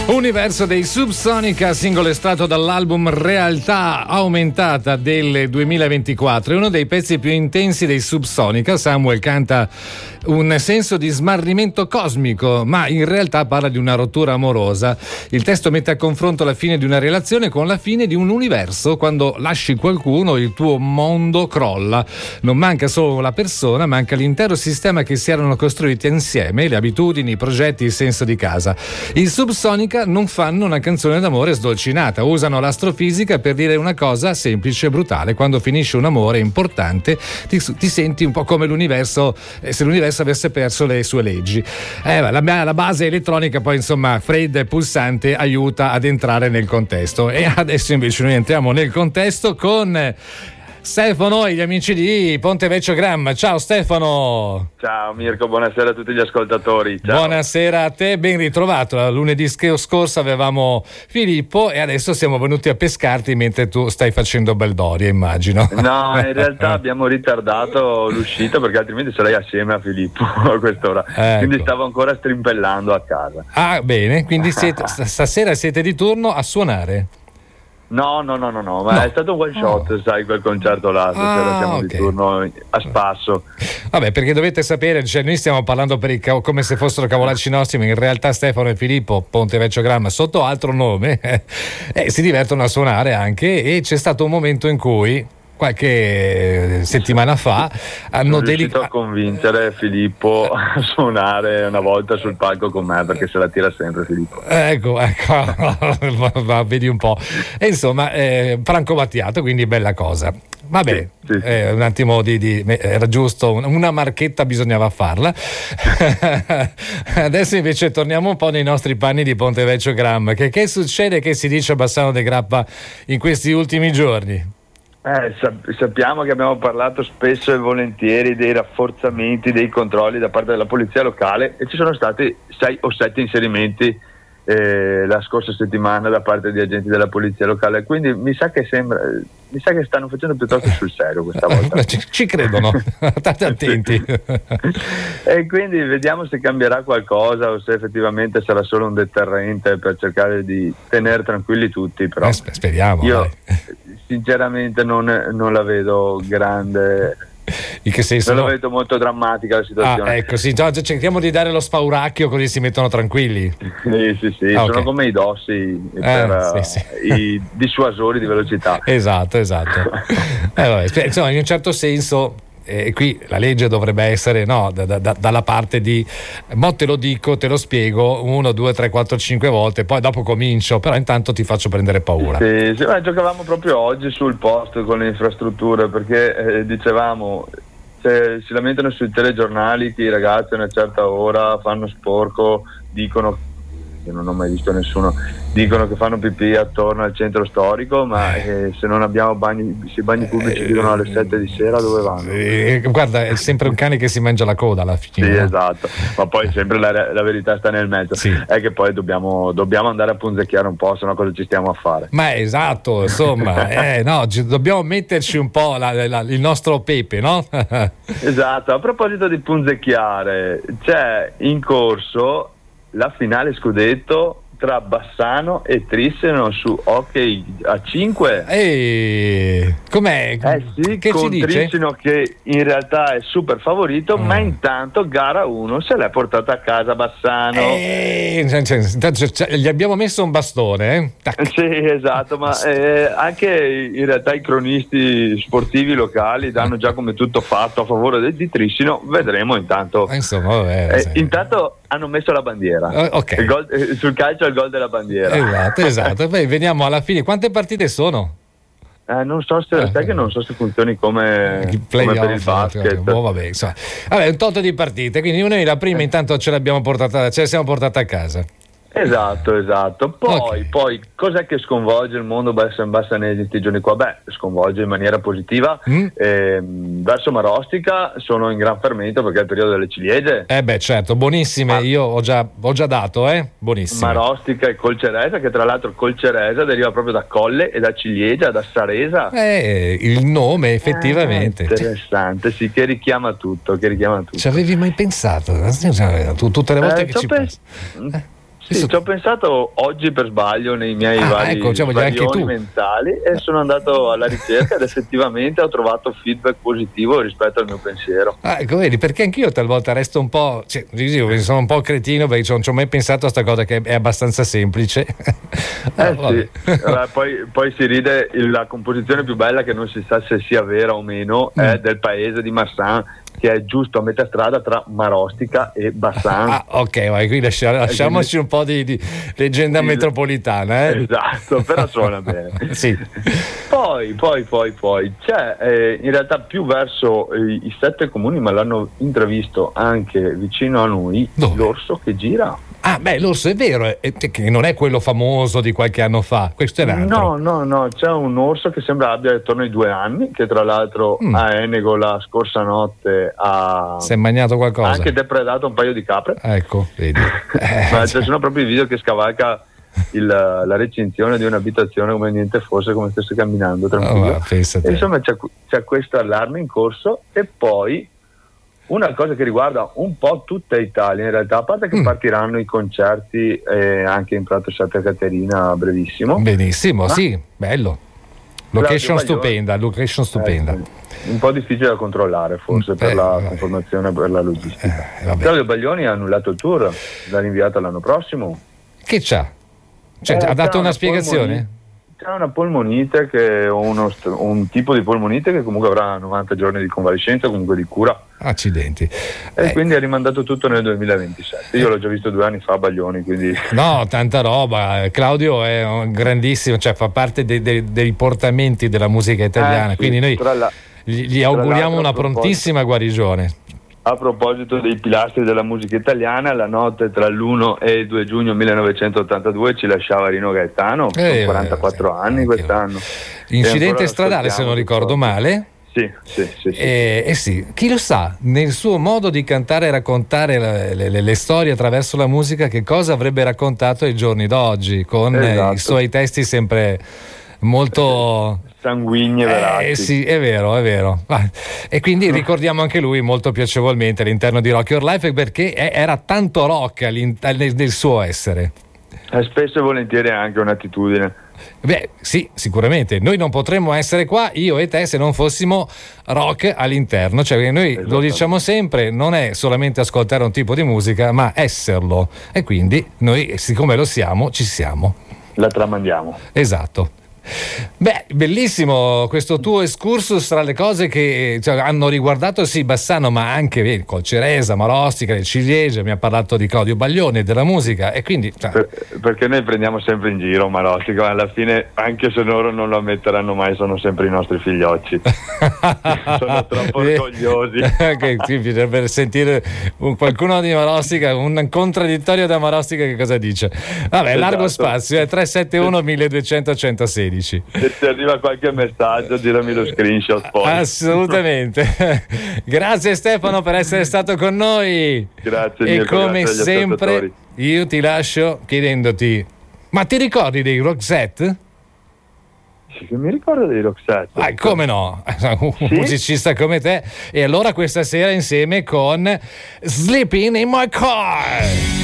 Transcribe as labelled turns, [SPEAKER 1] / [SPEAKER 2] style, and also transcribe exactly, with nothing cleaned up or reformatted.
[SPEAKER 1] Universo dei Subsonica, singolo estratto dall'album Realtà Aumentata del duemilaventiquattro. È uno dei pezzi più intensi dei Subsonica. Samuel canta un senso di smarrimento cosmico, ma in realtà parla di una rottura amorosa. Il testo mette a confronto la fine di una relazione con la fine di un universo. Quando lasci qualcuno, il tuo mondo crolla. Non manca solo la persona, manca l'intero sistema che si erano costruiti insieme, le abitudini, i progetti, il senso di casa. I Subsonica non fanno una canzone d'amore sdolcinata, usano l'astrofisica per dire una cosa semplice e brutale. Quando finisce un amore importante ti, ti senti un po' come l'universo, eh, se l'universo avesse perso le sue leggi. Eh, la, la base elettronica poi insomma fredda e pulsante aiuta ad entrare nel contesto, e adesso invece noi entriamo nel contesto con Stefano e gli amici di Ponte Vecchio Gram. Ciao Stefano.
[SPEAKER 2] Ciao Mirko, buonasera a tutti gli ascoltatori. Ciao.
[SPEAKER 1] Buonasera a te, ben ritrovato. Lunedì scorso avevamo Filippo e adesso siamo venuti a pescarti mentre tu stai facendo Baldoria, immagino.
[SPEAKER 2] No, in realtà abbiamo ritardato l'uscita perché altrimenti sarei assieme a Filippo a quest'ora. Ecco. Quindi stavo ancora strimpellando a casa.
[SPEAKER 1] Ah, bene, quindi siete, stasera siete di turno a suonare?
[SPEAKER 2] No, no, no, no, no, ma no. È stato un one shot, oh. sai, quel concerto là, stasera ah, siamo okay. di turno a spasso.
[SPEAKER 1] Vabbè, perché dovete sapere, cioè noi stiamo parlando per i, come se fossero cavolacci nostri, ma in realtà Stefano e Filippo, Ponte Vecchio Gram, sotto altro nome, eh, si divertono a suonare anche, e c'è stato un momento in cui qualche settimana fa hanno
[SPEAKER 2] sono riuscito
[SPEAKER 1] dedicato
[SPEAKER 2] a convincere Filippo a suonare una volta sul palco con me, perché se la tira sempre Filippo.
[SPEAKER 1] Ecco, ecco, ma vedi un po'. E insomma, eh, Franco Battiato, quindi bella cosa. Vabbè, sì, sì, sì. Eh, un attimo di, di era giusto, una marchetta bisognava farla. Adesso invece torniamo un po' nei nostri panni di Ponte Vecchio Gram. Che, che succede, che si dice a Bassano de Grappa in questi ultimi giorni?
[SPEAKER 2] Eh, sappiamo che abbiamo parlato spesso e volentieri dei rafforzamenti dei controlli da parte della polizia locale, e ci sono stati sei o sette inserimenti eh, la scorsa settimana da parte di agenti della polizia locale, quindi mi sa che sembra mi sa che stanno facendo piuttosto sul serio questa volta.
[SPEAKER 1] ci, ci credono, state attenti.
[SPEAKER 2] E quindi vediamo se cambierà qualcosa o se effettivamente sarà solo un deterrente per cercare di tenere tranquilli tutti, però
[SPEAKER 1] eh, speriamo.
[SPEAKER 2] Io
[SPEAKER 1] dai.
[SPEAKER 2] sinceramente non, non la vedo grande.
[SPEAKER 1] In che senso?
[SPEAKER 2] Non
[SPEAKER 1] no?
[SPEAKER 2] la vedo molto drammatica la situazione.
[SPEAKER 1] Ah, ecco, sì, no, cerchiamo di dare lo spauracchio così si mettono tranquilli.
[SPEAKER 2] Sì, sì, sì,
[SPEAKER 1] ah,
[SPEAKER 2] sono
[SPEAKER 1] okay.
[SPEAKER 2] come i dossi
[SPEAKER 1] eh,
[SPEAKER 2] per
[SPEAKER 1] sì, sì.
[SPEAKER 2] i dissuasori di velocità.
[SPEAKER 1] Esatto, esatto. eh, vabbè, insomma, in un certo senso, e qui la legge dovrebbe essere no, da, da, dalla parte di mo te lo dico, te lo spiego uno, due, tre, quattro, cinque volte, poi dopo comincio, però intanto ti faccio prendere paura.
[SPEAKER 2] Sì, sì, ma giocavamo proprio oggi sul post con le infrastrutture, perché eh, dicevamo se si lamentano sui telegiornali che i ragazzi a una certa ora fanno sporco, dicono, che non ho mai visto nessuno, dicono che fanno pipì attorno al centro storico, ma eh, se non abbiamo bagni, se i bagni pubblici chiudono alle sette di sera, dove vanno?
[SPEAKER 1] Eh, guarda, è sempre un cane che si mangia la coda alla fine.
[SPEAKER 2] Sì,
[SPEAKER 1] no?
[SPEAKER 2] esatto, ma poi sempre la, la verità sta nel mezzo,
[SPEAKER 1] sì.
[SPEAKER 2] È che poi dobbiamo, dobbiamo andare a punzecchiare un po', se no cosa ci stiamo a fare?
[SPEAKER 1] Ma esatto, insomma, eh, no, dobbiamo metterci un po' la, la, il nostro pepe, no?
[SPEAKER 2] Esatto, a proposito di punzecchiare, c'è in corso la finale scudetto tra Bassano e Trissino su hockey a cinque.
[SPEAKER 1] Ehi, com'è?
[SPEAKER 2] Eh sì,
[SPEAKER 1] che
[SPEAKER 2] con
[SPEAKER 1] ci dice?
[SPEAKER 2] Trissino che in realtà è super favorito, mm. ma intanto gara uno se l'è portata a casa Bassano.
[SPEAKER 1] Eh, cioè, cioè, cioè, gli abbiamo messo un bastone, eh? Tac.
[SPEAKER 2] Sì, esatto, ma eh, anche in realtà i cronisti sportivi locali danno già come tutto fatto a favore di Trissino, vedremo intanto.
[SPEAKER 1] Insomma, vabbè,
[SPEAKER 2] eh, intanto hanno messo la bandiera.
[SPEAKER 1] Uh, okay.
[SPEAKER 2] Il gol, eh, sul calcio il gol della bandiera.
[SPEAKER 1] Esatto, esatto. Poi veniamo alla fine. Quante partite sono?
[SPEAKER 2] Eh, non so se eh, sai che non so se funzioni come, come per il basket.
[SPEAKER 1] Oh, vabbè, insomma. Vabbè, un tot di partite. Quindi noi la prima intanto ce l'abbiamo portata, ce la siamo portata a casa.
[SPEAKER 2] Esatto, esatto. Poi,
[SPEAKER 1] okay.
[SPEAKER 2] poi cos'è che sconvolge il mondo bassanese in questi giorni qua? Beh, sconvolge in maniera positiva. Mm. Eh, verso Marostica sono in gran fermento perché è il periodo delle ciliegie.
[SPEAKER 1] Eh beh, certo, buonissime. Ma, io ho già, ho già dato, eh? Buonissime.
[SPEAKER 2] Marostica e Colceresa, che tra l'altro Colceresa deriva proprio da Colle e da ciliegia, da Saresa.
[SPEAKER 1] Eh, il nome effettivamente.
[SPEAKER 2] Eh, interessante, sì, che richiama tutto, che richiama tutto.
[SPEAKER 1] Ci avevi mai pensato? Tutte le volte
[SPEAKER 2] eh,
[SPEAKER 1] che ci
[SPEAKER 2] pens-
[SPEAKER 1] pensi. Eh?
[SPEAKER 2] Sì, ci ho pensato oggi per sbaglio nei miei
[SPEAKER 1] ah,
[SPEAKER 2] vari
[SPEAKER 1] ecco, cioè,
[SPEAKER 2] varioni mentali e sono andato alla ricerca ed effettivamente ho trovato feedback positivo rispetto al mio pensiero.
[SPEAKER 1] Ah, ecco, vedi, perché anch'io talvolta resto un po', cioè, sono un po' cretino perché non ci ho mai pensato a sta cosa che è abbastanza semplice.
[SPEAKER 2] Eh no, sì, allora, poi, poi si ride, la composizione più bella che non si sa se sia vera o meno mm. è del paese di Marsan, che è giusto a metà strada tra Marostica e Bassan.
[SPEAKER 1] Ah, ok, vai, qui lascia, lasciamoci un po' di, di leggenda sì, metropolitana. Eh?
[SPEAKER 2] Esatto, però suona bene.
[SPEAKER 1] Sì.
[SPEAKER 2] Poi, poi, poi, poi, c'è eh, in realtà più verso eh, i sette comuni, ma l'hanno intravisto anche vicino a noi, Dove? l'orso che gira.
[SPEAKER 1] Ah, beh, l'orso è vero, è, che non è quello famoso di qualche anno fa, questo è un altro.
[SPEAKER 2] No, no, no, c'è un orso che sembra abbia attorno ai due anni, che tra l'altro mm. a Enego la scorsa notte ha...
[SPEAKER 1] Si è mangiato qualcosa.
[SPEAKER 2] Ha anche depredato un paio di capre.
[SPEAKER 1] Ecco, vedi.
[SPEAKER 2] Eh, Ma ci sono proprio i video che scavalca il, la recinzione di un'abitazione come niente fosse, come stesse camminando tranquillo.
[SPEAKER 1] Oh, e
[SPEAKER 2] insomma c'è, c'è questo allarme in corso e poi... Una cosa che riguarda un po' tutta Italia in realtà, a parte che mm. partiranno i concerti eh, anche in Prato Santa Caterina a brevissimo.
[SPEAKER 1] Benissimo, ma sì, bello. Location stupenda, location stupenda.
[SPEAKER 2] Eh, un po' difficile da controllare forse mm, per eh, la vabbè. conformazione, per la logistica. Eh, Claudio Baglioni ha annullato il tour, l'ha rinviato l'anno prossimo.
[SPEAKER 1] Che c'ha? Cioè, eh, ha dato una spiegazione?
[SPEAKER 2] Polmonite. C'è una polmonite, che, o uno, un tipo di polmonite che comunque avrà novanta giorni di convalescenza, comunque di cura.
[SPEAKER 1] Accidenti.
[SPEAKER 2] E
[SPEAKER 1] eh.
[SPEAKER 2] quindi ha rimandato tutto nel duemilaventisette. Io l'ho già visto due anni fa a Baglioni, quindi...
[SPEAKER 1] No, tanta roba. Claudio è un grandissimo, cioè fa parte dei, dei, dei portamenti della musica italiana, eh, sì, quindi noi la, gli, gli auguriamo una prontissima guarigione.
[SPEAKER 2] A proposito dei pilastri della musica italiana, la notte tra l'primo e il due giugno millenovecentottantadue ci lasciava Rino Gaetano, eh, quarantaquattro eh, anni quest'anno.
[SPEAKER 1] Incidente stradale, se non ricordo male.
[SPEAKER 2] Sì, sì, sì, sì.
[SPEAKER 1] Eh, eh sì, chi lo sa, nel suo modo di cantare e raccontare le, le, le storie attraverso la musica, che cosa avrebbe raccontato ai giorni d'oggi, con esatto. i suoi testi sempre molto...
[SPEAKER 2] sanguigni e veraci.
[SPEAKER 1] Eh sì, è vero, è vero. E quindi ricordiamo anche lui molto piacevolmente all'interno di Rock Your Life, perché era tanto rock nel suo essere.
[SPEAKER 2] E spesso e volentieri anche un'attitudine.
[SPEAKER 1] Beh, sì, sicuramente. Noi non potremmo essere qua, io e te, se non fossimo rock all'interno. Cioè, noi lo diciamo sempre, non è solamente ascoltare un tipo di musica, ma esserlo. E quindi noi, siccome lo siamo, ci siamo.
[SPEAKER 2] La tramandiamo.
[SPEAKER 1] Esatto. Beh, bellissimo questo tuo excursus tra le cose che cioè, hanno riguardato sì Bassano, ma anche vedi, Colceresa, Marostica, le ciliegie. Mi ha parlato di Claudio Baglioni e della musica, e quindi cioè...
[SPEAKER 2] per, perché noi prendiamo sempre in giro Marostica, ma alla fine, anche se loro non lo ammetteranno mai, sono sempre i nostri figliocci. Sono troppo orgogliosi.
[SPEAKER 1] Che sì, per sentire un, qualcuno di Marostica, un contraddittorio da Marostica, che cosa dice? Vabbè, esatto. Largo spazio, è tre sette uno milleduecento centosedici. Se
[SPEAKER 2] ti arriva qualche messaggio, girami lo screenshot poi.
[SPEAKER 1] Assolutamente. Grazie Stefano per essere stato con noi.
[SPEAKER 2] Grazie.
[SPEAKER 1] E Mirko, come grazie sempre io ti lascio chiedendoti: ma ti ricordi dei Roxette?
[SPEAKER 2] Sì, che mi ricordo dei Roxette.
[SPEAKER 1] Ah, come no? Un sì? musicista come te. E allora questa sera insieme con Sleeping in My Car.